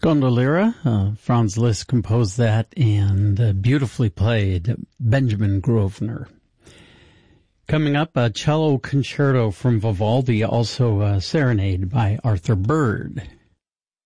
Gondoliera, Franz Liszt composed that and beautifully played, Benjamin Grosvenor. Coming up, a cello concerto from Vivaldi, also a serenade by Arthur Bird.